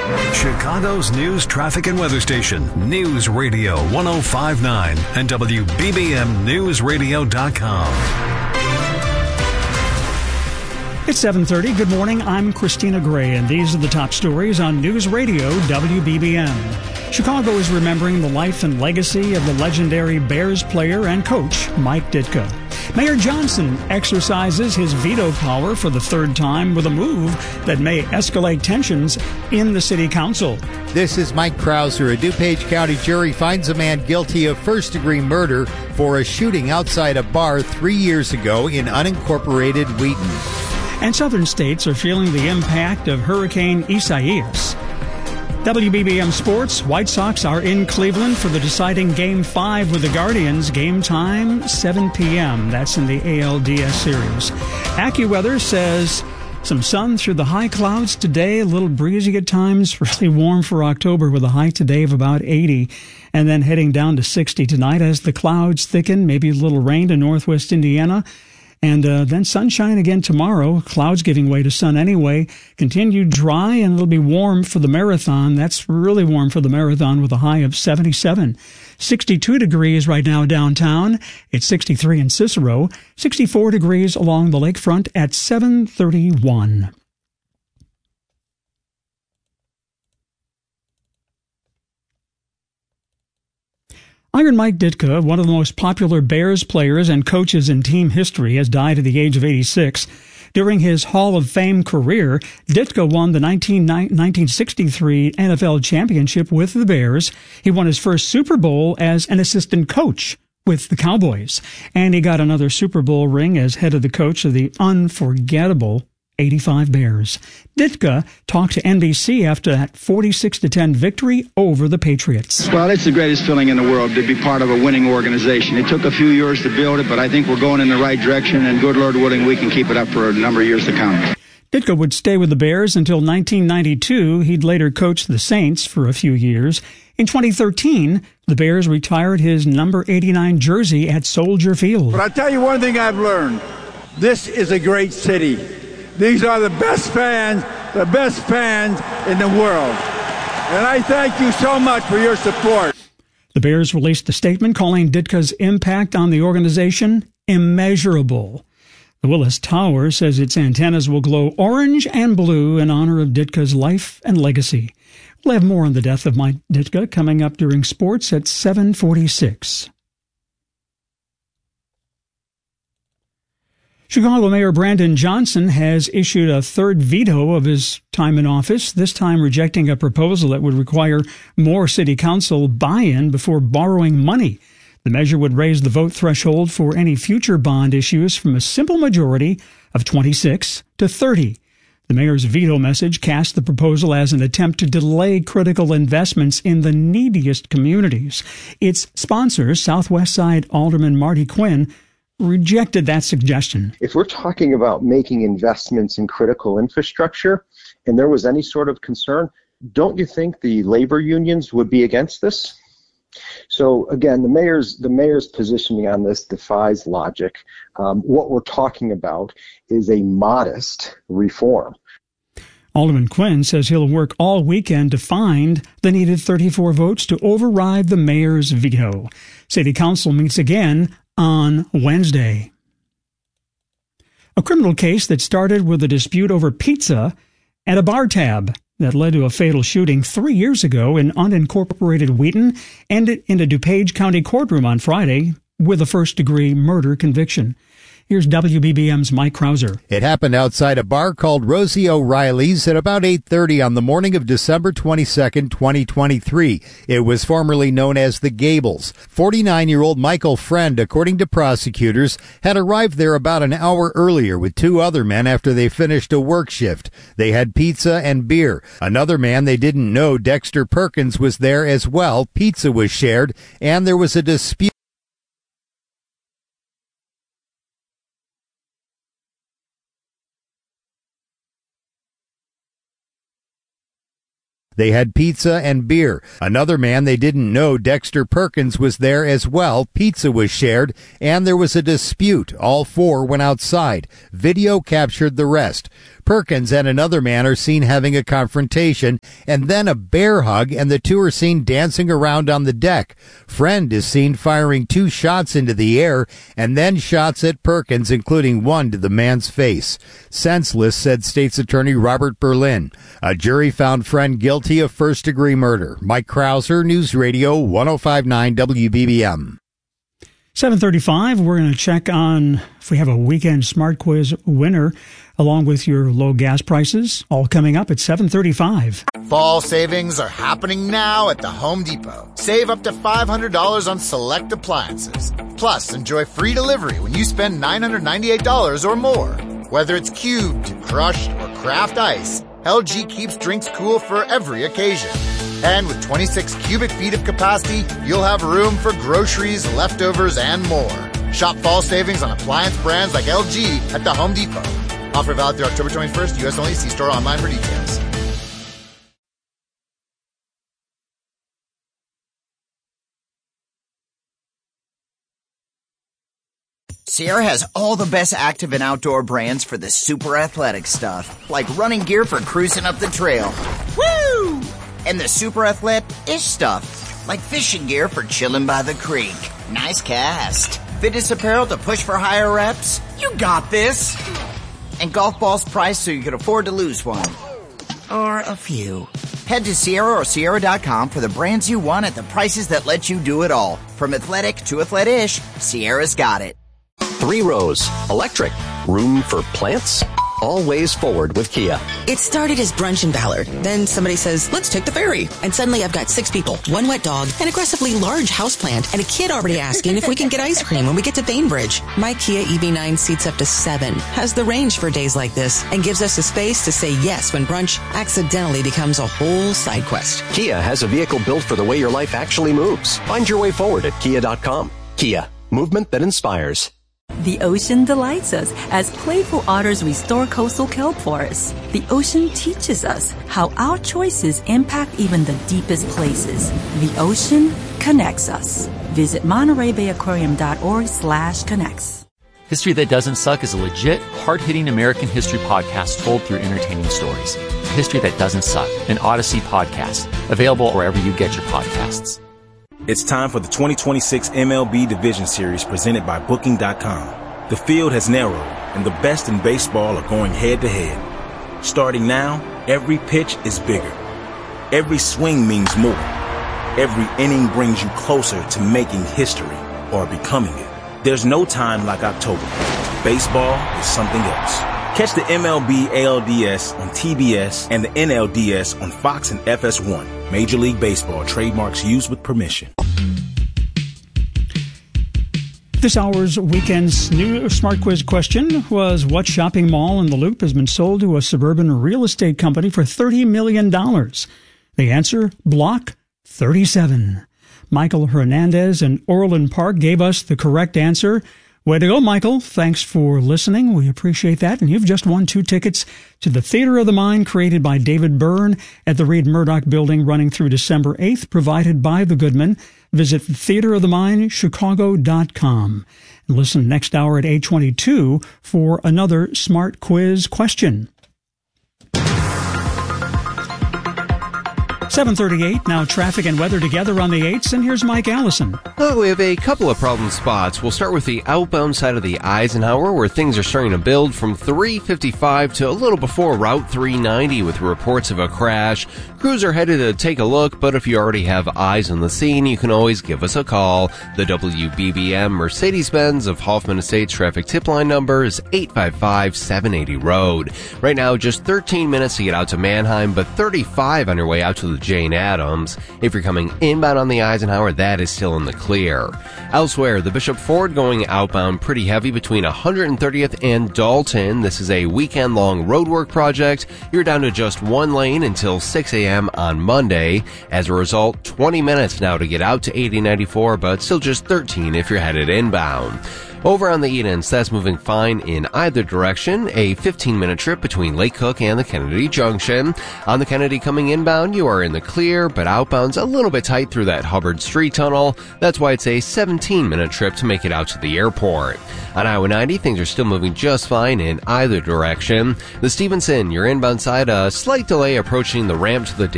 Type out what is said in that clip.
Chicago's news, traffic, and weather station, News Radio 105.9 and WBBMNewsRadio.com. It's 7:30. Good morning. I'm Christina Gray, and these are the top stories on News Radio WBBM. Chicago is remembering the life and legacy of the legendary Bears player and coach, Mike Ditka. Mayor Johnson exercises his veto power for the third time with a move that may escalate tensions in the city council. This is Mike Krauser. A DuPage County jury finds a man guilty of first-degree murder for a shooting outside a bar 3 years ago in unincorporated Wheaton. And southern states are feeling the impact of Hurricane Isaias. WBBM Sports, White Sox are in Cleveland for the deciding Game 5 with the Guardians. Game time, 7 p.m. That's in the ALDS series. AccuWeather says some sun through the high clouds today, a little breezy at times, really warm for October with a high today of about 80, and then heading down to 60 tonight as the clouds thicken, maybe a little rain to northwest Indiana. And then sunshine again tomorrow. Clouds giving way to sun anyway. Continued dry, and it'll be warm for the marathon. That's really warm for the marathon with a high of 77. 62 degrees right now downtown. It's 63 in Cicero. 64 degrees along the lakefront at 7:31. Iron Mike Ditka, one of the most popular Bears players and coaches in team history, has died at the age of 86. During his Hall of Fame career, Ditka won the 1963 NFL championship with the Bears. He won his first Super Bowl as an assistant coach with the Cowboys. And he got another Super Bowl ring as head of the coach of the unforgettable 85 Bears. Ditka talked to NBC after that 46-10 victory over the Patriots. Well, it's the greatest feeling in the world to be part of a winning organization. It took a few years to build it, but I think we're going in the right direction, and good Lord willing, we can keep it up for a number of years to come. Ditka would stay with the Bears until 1992. He'd later coach the Saints for a few years. In 2013, the Bears retired his number 89 jersey at Soldier Field. But I'll tell you one thing I've learned. This is a great city. These are the best fans in the world. And I thank you so much for your support. The Bears released a statement calling Ditka's impact on the organization immeasurable. The Willis Tower says its antennas will glow orange and blue in honor of Ditka's life and legacy. We'll have more on the death of Mike Ditka coming up during sports at 7:46. Chicago Mayor Brandon Johnson has issued a third veto of his time in office, this time rejecting a proposal that would require more city council buy-in before borrowing money. The measure would raise the vote threshold for any future bond issues from a simple majority of 26 to 30. The mayor's veto message cast the proposal as an attempt to delay critical investments in the neediest communities. Its sponsor, Southwest Side Alderman Marty Quinn, rejected that suggestion. If we're talking about making investments in critical infrastructure and there was any sort of concern, don't you think the labor unions would be against this? So again, the mayor's positioning on this defies logic. What we're talking about is a modest reform. Alderman Quinn says he'll work all weekend to find the needed 34 votes to override the mayor's veto. City Council meets again on Wednesday. A criminal case that started with a dispute over pizza at a bar tab that led to a fatal shooting 3 years ago in unincorporated Wheaton ended in a DuPage County courtroom on Friday with a first-degree murder conviction. Here's WBBM's Mike Krauser. It happened outside a bar called Rosie O'Reilly's at about 8:30 on the morning of December 22nd, 2023. It was formerly known as the Gables. 49-year-old Michael Friend, according to prosecutors, had arrived there about an hour earlier with two other men after they finished a work shift. They had pizza and beer. Another man they didn't know, Dexter Perkins, was there as well. Pizza was shared, and there was a dispute. They had pizza and beer. Another man they didn't know, Dexter Perkins, was there as well. Pizza was shared, and there was a dispute. All four went outside. Video captured the rest. Perkins and another man are seen having a confrontation, and then a bear hug, and the two are seen dancing around on the deck. Friend is seen firing 2 shots into the air, and then shots at Perkins, including one to the man's face. Senseless, said State's Attorney Robert Berlin. A jury found Friend guilty of first-degree murder. Mike Krauser, News Radio 105.9 WBBM. 7:35, we're going to check on if we have a weekend Smart Quiz winner, along with your low gas prices, all coming up at 7:35. Fall savings are happening now at the Home Depot. Save up to $500 on select appliances. Plus, enjoy free delivery when you spend $998 or more. Whether it's cubed, crushed, or craft ice, LG keeps drinks cool for every occasion. And with 26 cubic feet of capacity, you'll have room for groceries, leftovers, and more. Shop fall savings on appliance brands like LG at the Home Depot. Offer valid through October 21st, U.S. only. See store online for details. Sierra has all the best active and outdoor brands for the super athletic stuff, like running gear for cruising up the trail. Woo! And the super athletic-ish stuff, like fishing gear for chilling by the creek. Nice cast. Fitness apparel to push for higher reps. You got this. And golf balls priced so you can afford to lose one. Or a few. Head to Sierra or Sierra.com for the brands you want at the prices that let you do it all. From athletic to athletic-ish, Sierra's got it. 3 rows, electric, room for plants. All ways forward with Kia. It started as brunch in Ballard. Then somebody says, let's take the ferry. And suddenly I've got 6 people, 1 wet dog, an aggressively large houseplant, and a kid already asking if we can get ice cream when we get to Bainbridge. My Kia EV9 seats up to 7, has the range for days like this, and gives us the space to say yes when brunch accidentally becomes a whole side quest. Kia has a vehicle built for the way your life actually moves. Find your way forward at Kia.com. Kia, movement that inspires. The ocean delights us as playful otters restore coastal kelp forests. The ocean teaches us how our choices impact even the deepest places. The ocean connects us. Visit MontereyBayAquarium.org/connects. History That Doesn't Suck is a legit, hard-hitting American history podcast told through entertaining stories. History That Doesn't Suck, an Odyssey podcast, available wherever you get your podcasts. It's time for the 2026 MLB Division Series presented by Booking.com. The field has narrowed, and the best in baseball are going head-to-head. Starting now, every pitch is bigger. Every swing means more. Every inning brings you closer to making history or becoming it. There's no time like October. Baseball is something else. Catch the MLB ALDS on TBS and the NLDS on Fox and FS1. Major League Baseball trademarks used with permission. This hour's weekend's new Smart Quiz question was, what shopping mall in the Loop has been sold to a suburban real estate company for $30 million? The answer, Block 37. Michael Hernandez in Orland Park gave us the correct answer. Way to go, Michael. Thanks for listening. We appreciate that. And you've just won 2 tickets to the Theater of the Mind, created by David Byrne at the Reed Murdoch Building, running through December 8th, provided by the Goodman. Visit theaterofthemindchicago.com. And listen next hour at 8:22 for another Smart Quiz question. 7:38, now traffic and weather together on the 8s, and here's Mike Allison. Well, we have a couple of problem spots. We'll start with the outbound side of the Eisenhower, where things are starting to build from 355 to a little before Route 390 with reports of a crash. Crews are headed to take a look, but if you already have eyes on the scene, you can always give us a call. The WBBM Mercedes-Benz of Hoffman Estates traffic tip line number is 855-780 Road. Right now, just 13 minutes to get out to Manheim, but 35 on your way out to the Jane Addams. If you're coming inbound on the Eisenhower, that is still in the clear. Elsewhere, the Bishop Ford going outbound pretty heavy between 130th and Dalton. This is a weekend-long roadwork project. You're down to just 1 lane until 6 a.m. on Monday. As a result, 20 minutes now to get out to 8094, but still just 13 if you're headed inbound. Over on the Edens, that's moving fine in either direction. A 15-minute trip between Lake Cook and the Kennedy Junction. On the Kennedy coming inbound, you are in the clear, but outbound's a little bit tight through that Hubbard Street tunnel. That's why it's a 17-minute trip to make it out to the airport. On Highway 90, things are still moving just fine in either direction. The Stevenson, your inbound side, a slight delay approaching the ramp to the